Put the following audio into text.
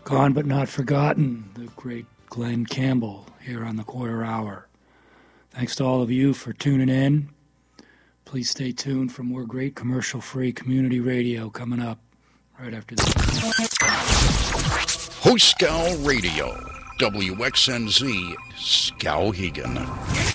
Gone but not forgotten, the great Glenn Campbell here on the Quarter Hour. Thanks to all of you for tuning in. Please stay tuned for more great commercial-free community radio coming up right after this. Host Scow Radio, WXNZ, Skowhegan.